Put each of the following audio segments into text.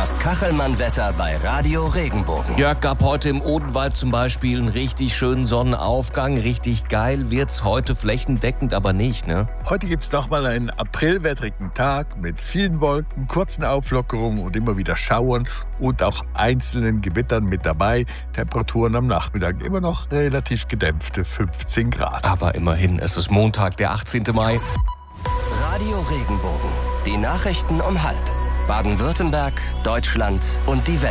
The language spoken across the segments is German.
Das Kachelmann-Wetter bei Radio Regenbogen. Jörg, gab heute im Odenwald zum Beispiel einen richtig schönen Sonnenaufgang. Richtig geil wird's heute flächendeckend aber nicht, ne? Heute gibt's nochmal einen aprilwettrigen Tag mit vielen Wolken, kurzen Auflockerungen und immer wieder Schauern und auch einzelnen Gewittern mit dabei. Temperaturen am Nachmittag immer noch relativ gedämpfte 15 Grad. Aber immerhin, es ist Montag, der 18. Mai. Radio Regenbogen. Die Nachrichten um 12:30. Baden-Württemberg, Deutschland und die Welt.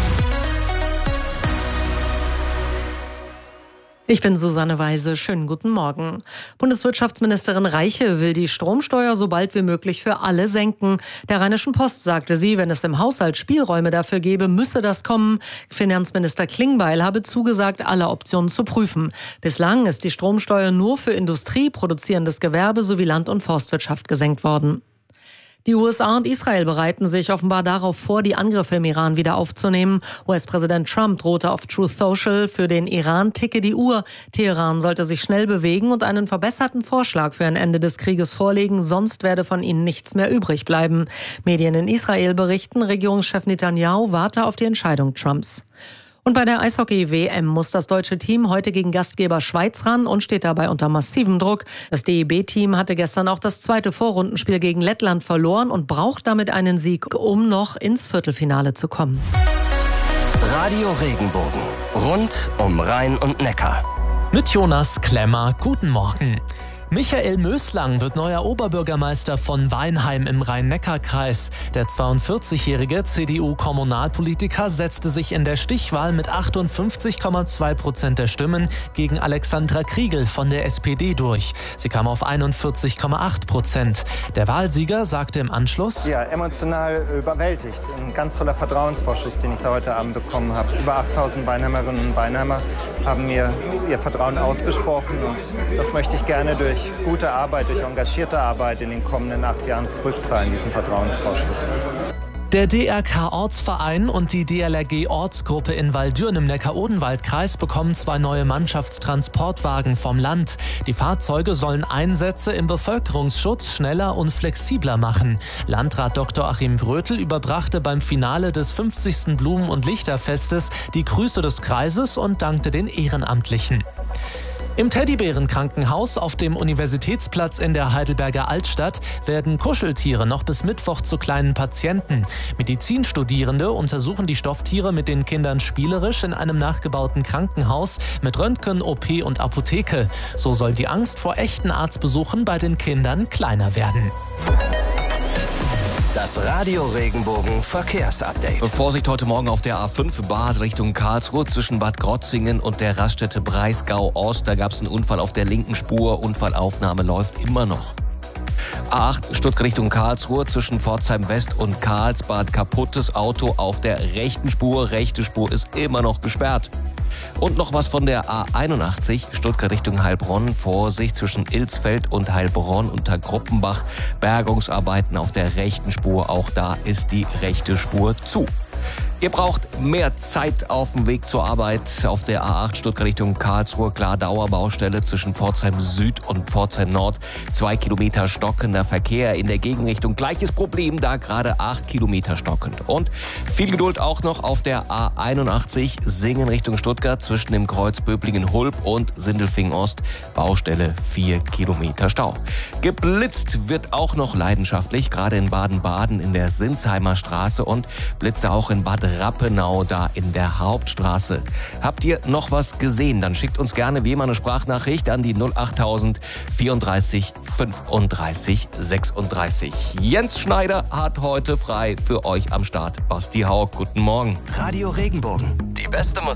Ich bin Susanne Weise. Schönen guten Morgen. Bundeswirtschaftsministerin Reiche will die Stromsteuer so bald wie möglich für alle senken. Der Rheinischen Post sagte sie, wenn es im Haushalt Spielräume dafür gäbe, müsse das kommen. Finanzminister Klingbeil habe zugesagt, alle Optionen zu prüfen. Bislang ist die Stromsteuer nur für Industrie, produzierendes Gewerbe sowie Land- und Forstwirtschaft gesenkt worden. Die USA und Israel bereiten sich offenbar darauf vor, die Angriffe im Iran wieder aufzunehmen. US-Präsident Trump drohte auf Truth Social: für den Iran ticke die Uhr. Teheran sollte sich schnell bewegen und einen verbesserten Vorschlag für ein Ende des Krieges vorlegen, sonst werde von ihnen nichts mehr übrig bleiben. Medien in Israel berichten, Regierungschef Netanyahu warte auf die Entscheidung Trumps. Und bei der Eishockey-WM muss das deutsche Team heute gegen Gastgeber Schweiz ran und steht dabei unter massivem Druck. Das DEB-Team hatte gestern auch das zweite Vorrundenspiel gegen Lettland verloren und braucht damit einen Sieg, um noch ins Viertelfinale zu kommen. Radio Regenbogen. Rund um Rhein und Neckar. Mit Jonas Klemmer, guten Morgen. Michael Möslang wird neuer Oberbürgermeister von Weinheim im Rhein-Neckar-Kreis. Der 42-jährige CDU-Kommunalpolitiker setzte sich in der Stichwahl mit 58,2% der Stimmen gegen Alexandra Kriegel von der SPD durch. Sie kam auf 41,8%. Der Wahlsieger sagte im Anschluss: Ja, emotional überwältigt. Ein ganz toller Vertrauensvorschuss, den ich da heute Abend bekommen habe. Über 8000 Weinheimerinnen und Weinheimer haben mir ihr Vertrauen ausgesprochen. Und das möchte ich gerne durch gute Arbeit, durch engagierte Arbeit in den kommenden 8 Jahren zurückzahlen, diesen Vertrauensvorschuss. Der DRK-Ortsverein und die DLRG-Ortsgruppe in Waldürn im Neckar-Odenwald-Kreis bekommen 2 neue Mannschaftstransportwagen vom Land. Die Fahrzeuge sollen Einsätze im Bevölkerungsschutz schneller und flexibler machen. Landrat Dr. Achim Brötel überbrachte beim Finale des 50. Blumen- und Lichterfestes die Grüße des Kreises und dankte den Ehrenamtlichen. Im Teddybärenkrankenhaus auf dem Universitätsplatz in der Heidelberger Altstadt werden Kuscheltiere noch bis Mittwoch zu kleinen Patienten. Medizinstudierende untersuchen die Stofftiere mit den Kindern spielerisch in einem nachgebauten Krankenhaus mit Röntgen, OP und Apotheke. So soll die Angst vor echten Arztbesuchen bei den Kindern kleiner werden. Das Radio Regenbogen Verkehrsupdate. Vorsicht heute Morgen auf der A5 Basel Richtung Karlsruhe zwischen Bad Krotzingen und der Raststätte Breisgau-Ost. Da gab es einen Unfall auf der linken Spur. Unfallaufnahme läuft immer noch. A8 Stuttgart Richtung Karlsruhe zwischen Pforzheim West und Karlsbad. Kaputtes Auto auf der rechten Spur. Rechte Spur ist immer noch gesperrt. Und noch was von der A81 Stuttgart Richtung Heilbronn. Vorsicht zwischen Ilsfeld und Heilbronn unter Gruppenbach. Bergungsarbeiten auf der rechten Spur. Auch da ist die rechte Spur zu. Ihr braucht mehr Zeit auf dem Weg zur Arbeit. Auf der A8 Stuttgart Richtung Karlsruhe, klar Dauerbaustelle zwischen Pforzheim Süd und Pforzheim Nord. 2 Kilometer stockender Verkehr in der Gegenrichtung. Gleiches Problem, da gerade 8 Kilometer stockend. Und viel Geduld auch noch auf der A81 Singen Richtung Stuttgart zwischen dem Kreuz Böblingen-Hulb und Sindelfingen-Ost. Baustelle 4 Kilometer Stau. Geblitzt wird auch noch leidenschaftlich, gerade in Baden-Baden in der Sinsheimer Straße und Blitze auch in Bad Rappenau, da in der Hauptstraße. Habt ihr noch was gesehen? Dann schickt uns gerne wie immer eine Sprachnachricht an die 08000 34 35 36. Jens Schneider hat heute frei für euch am Start. Basti Haug, guten Morgen. Radio Regenbogen. Die beste Musik.